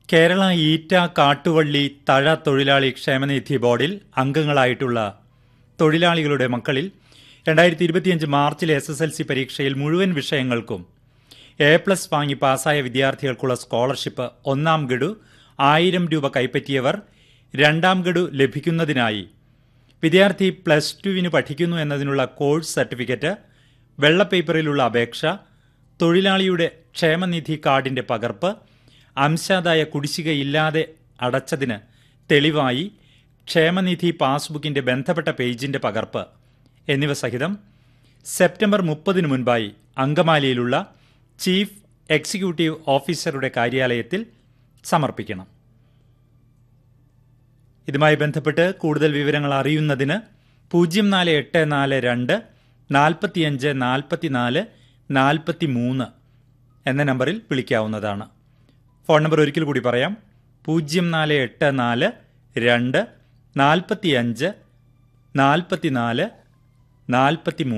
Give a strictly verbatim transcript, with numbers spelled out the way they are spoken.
കേരള ഈറ്റ കാട്ടുവള്ളി തഴ തൊഴിലാളി ക്ഷേമനിധി ബോർഡിൽ അംഗങ്ങളായിട്ടുള്ള തൊഴിലാളികളുടെ മക്കളിൽ രണ്ടായിരത്തി ഇരുപത്തിയഞ്ച് മാർച്ചിലെ എസ് എസ് എൽ സി പരീക്ഷയിൽ മുഴുവൻ വിഷയങ്ങൾക്കും എ പ്ലസ് വാങ്ങി പാസ്സായ വിദ്യാർത്ഥികൾക്കുള്ള സ്കോളർഷിപ്പ് ഒന്നാം ഗഡു ആയിരം രൂപ കൈപ്പറ്റിയവർ രണ്ടാം ഗഡു ലഭിക്കുന്നതിനായി വിദ്യാർത്ഥി പ്ലസ് ടുവിന് പഠിക്കുന്നു എന്നതിനുള്ള കോഴ്സ് സർട്ടിഫിക്കറ്റ്, വെള്ളപ്പേപ്പറിലുള്ള അപേക്ഷ, തൊഴിലാളിയുടെ ക്ഷേമനിധി കാർഡിന്റെ പകർപ്പ്, അംശാദായ കുടിശ്ശികയില്ലാതെ അടച്ചതിന് തെളിവായി ക്ഷേമനിധി പാസ്ബുക്കിന്റെ ബന്ധപ്പെട്ട പേജിന്റെ പകർപ്പ് എന്നിവ സഹിതം സെപ്റ്റംബർ മുപ്പതിനു മുൻപായി അങ്കമാലിയിലുള്ള ചീഫ് എക്സിക്യൂട്ടീവ് ഓഫീസറുടെ കാര്യാലയത്തിൽ സമർപ്പിക്കണം. ഇതുമായി ബന്ധപ്പെട്ട് കൂടുതൽ വിവരങ്ങൾ അറിയുന്നതിന് പൂജ്യം നാല് എട്ട് നാല് രണ്ട് നാൽപ്പത്തിയഞ്ച് നാൽപ്പത്തിനാല് നാൽപ്പത്തി മൂന്ന് എന്ന നമ്പറിൽ വിളിക്കാവുന്നതാണ്. ഫോൺ നമ്പർ ഒരിക്കൽ കൂടി പറയാം: പൂജ്യം നാല് എട്ട് നാല് രണ്ട് നാൽപ്പത്തിയഞ്ച് നാൽപ്പത്തിനാല് നാൽപ്പത്തി മൂന്ന്.